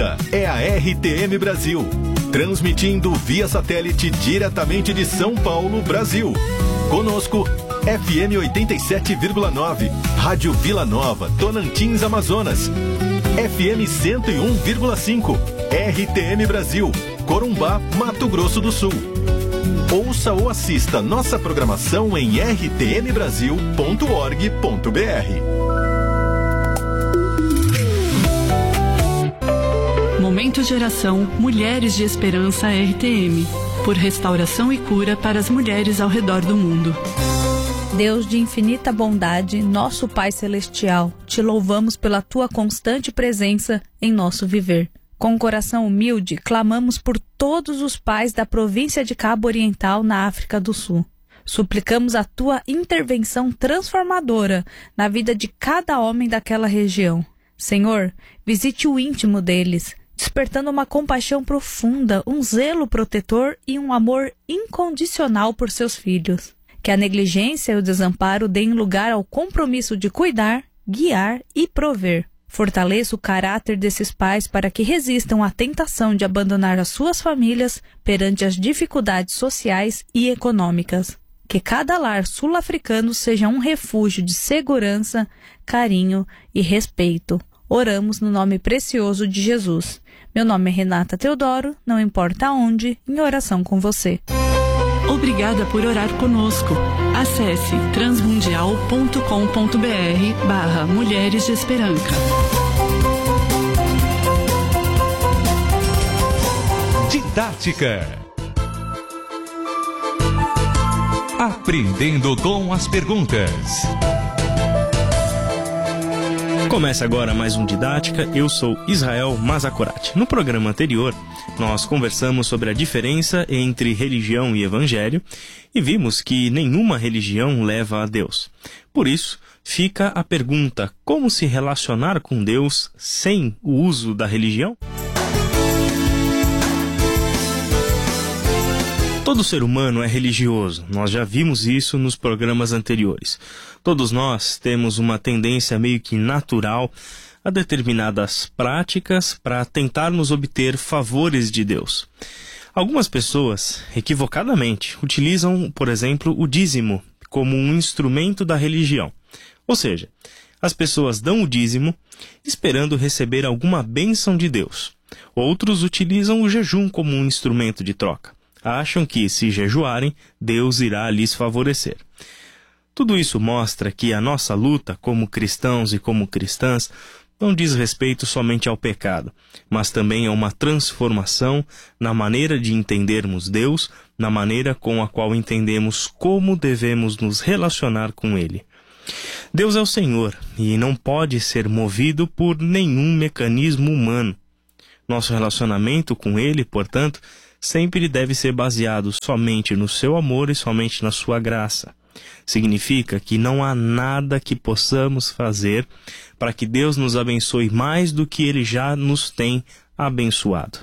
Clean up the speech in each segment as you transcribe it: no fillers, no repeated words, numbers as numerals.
Esta é a RTM Brasil, transmitindo via satélite diretamente de São Paulo, Brasil. Conosco, FM 87,9, Rádio Vila Nova, Tocantins, Amazonas. FM 101,5, RTM Brasil, Corumbá, Mato Grosso do Sul. Ouça ou assista nossa programação em rtmbrasil.org.br. Momento Geração Mulheres de Esperança RTM, por restauração e cura para as mulheres ao redor do mundo. Deus de infinita bondade, nosso Pai Celestial, te louvamos pela tua constante presença em nosso viver. Com um coração humilde, clamamos por todos os pais da província de Cabo Oriental, na África do Sul. Suplicamos a tua intervenção transformadora na vida de cada homem daquela região. Senhor, visite o íntimo deles, despertando uma compaixão profunda, um zelo protetor e um amor incondicional por seus filhos. Que a negligência e o desamparo deem lugar ao compromisso de cuidar, guiar e prover. Fortaleça o caráter desses pais para que resistam à tentação de abandonar as suas famílias perante as dificuldades sociais e econômicas. Que cada lar sul-africano seja um refúgio de segurança, carinho e respeito. Oramos no nome precioso de Jesus. Meu nome é Renata Teodoro, não importa onde, em oração com você. Obrigada por orar conosco. Acesse transmundial.com.br/Mulheres de Esperança. Didática. Aprendendo com as perguntas. Começa agora mais um Didática, eu sou Israel Mazakorati. No programa anterior, nós conversamos sobre a diferença entre religião e evangelho e vimos que nenhuma religião leva a Deus. Por isso, fica a pergunta: como se relacionar com Deus sem o uso da religião? Todo ser humano é religioso, nós já vimos isso nos programas anteriores. Todos nós temos uma tendência meio que natural a determinadas práticas para tentarmos obter favores de Deus. Algumas pessoas, equivocadamente, utilizam, por exemplo, o dízimo como um instrumento da religião. Ou seja, as pessoas dão o dízimo esperando receber alguma bênção de Deus. Outros utilizam o jejum como um instrumento de troca. Acham que, se jejuarem, Deus irá lhes favorecer. Tudo isso mostra que a nossa luta como cristãos e como cristãs não diz respeito somente ao pecado, mas também a uma transformação na maneira de entendermos Deus, na maneira com a qual entendemos como devemos nos relacionar com Ele. Deus é o Senhor e não pode ser movido por nenhum mecanismo humano. Nosso relacionamento com Ele, portanto, sempre deve ser baseado somente no seu amor e somente na sua graça. Significa que não há nada que possamos fazer para que Deus nos abençoe mais do que Ele já nos tem abençoado.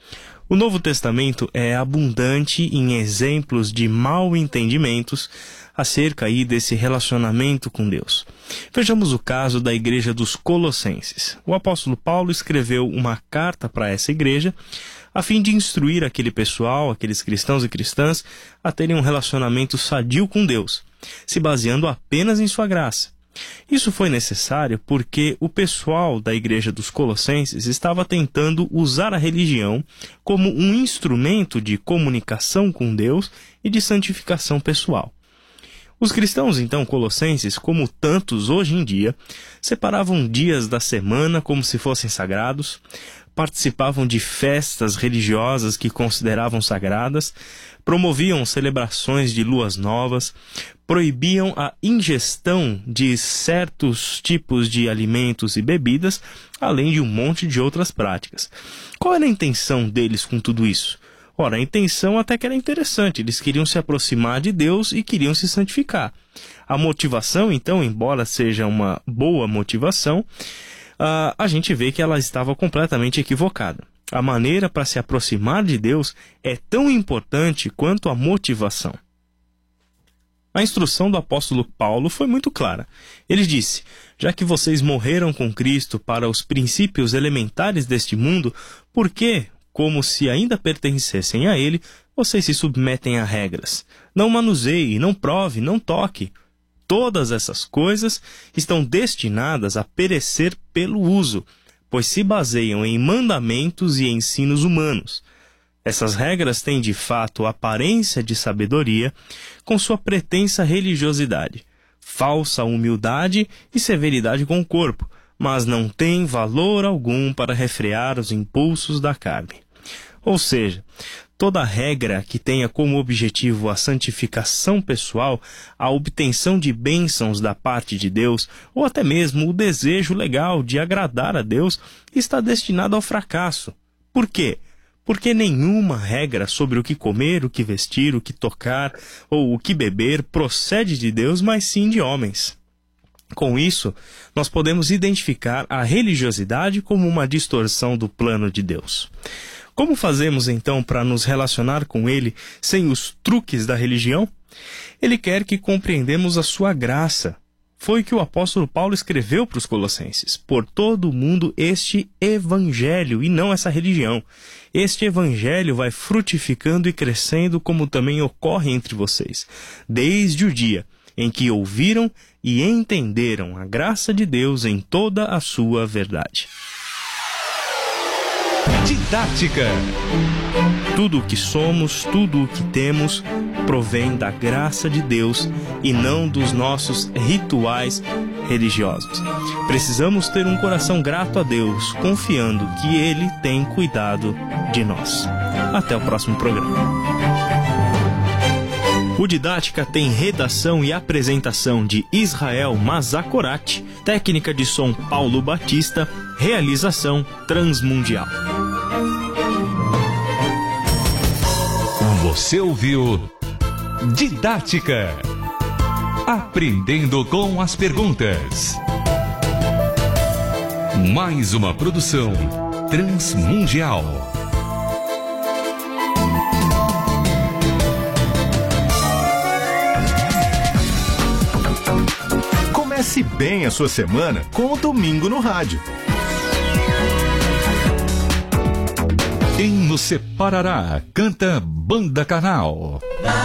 O Novo Testamento é abundante em exemplos de mal entendimentos acerca aí desse relacionamento com Deus. Vejamos o caso da igreja dos Colossenses. O apóstolo Paulo escreveu uma carta para essa igreja a fim de instruir aquele pessoal, aqueles cristãos e cristãs, a terem um relacionamento sadio com Deus, se baseando apenas em sua graça. Isso foi necessário porque o pessoal da igreja dos Colossenses estava tentando usar a religião como um instrumento de comunicação com Deus e de santificação pessoal. Os cristãos, então, colossenses, como tantos hoje em dia, separavam dias da semana como se fossem sagrados, participavam de festas religiosas que consideravam sagradas, promoviam celebrações de luas novas, proibiam a ingestão de certos tipos de alimentos e bebidas, além de um monte de outras práticas. Qual era a intenção deles com tudo isso? Ora, a intenção até que era interessante, eles queriam se aproximar de Deus e queriam se santificar. A motivação, então, embora seja uma boa motivação, a gente vê que ela estava completamente equivocada. A maneira para se aproximar de Deus é tão importante quanto a motivação. A instrução do apóstolo Paulo foi muito clara. Ele disse: já que vocês morreram com Cristo para os princípios elementares deste mundo, por que, como se ainda pertencessem a ele, vocês se submetem a regras? Não manuseie, não prove, não toque. Todas essas coisas estão destinadas a perecer pelo uso, pois se baseiam em mandamentos e ensinos humanos. Essas regras têm de fato aparência de sabedoria, com sua pretensa religiosidade, falsa humildade e severidade com o corpo, mas não têm valor algum para refrear os impulsos da carne. Ou seja, toda regra que tenha como objetivo a santificação pessoal, a obtenção de bênçãos da parte de Deus, ou até mesmo o desejo legal de agradar a Deus, está destinada ao fracasso. Por quê? Porque nenhuma regra sobre o que comer, o que vestir, o que tocar ou o que beber procede de Deus, mas sim de homens. Com isso, nós podemos identificar a religiosidade como uma distorção do plano de Deus. Como fazemos então para nos relacionar com Ele sem os truques da religião? Ele quer que compreendamos a sua graça. Foi o que o apóstolo Paulo escreveu para os Colossenses: por todo o mundo este evangelho, e não essa religião. Este evangelho vai frutificando e crescendo, como também ocorre entre vocês, desde o dia em que ouviram e entenderam a graça de Deus em toda a sua verdade. Didática. Tudo o que somos, tudo o que temos, provém da graça de Deus e não dos nossos rituais religiosos. Precisamos ter um coração grato a Deus, confiando que Ele tem cuidado de nós. Até o próximo programa. O Didática tem redação e apresentação de Israel Mazakorati, técnica de som Paulo Batista, realização Transmundial. Você ouviu Didática. Aprendendo com as perguntas. Mais uma produção Transmundial. Comece bem a sua semana com o Domingo no Rádio. Quem nos separará? Canta Banda Canal.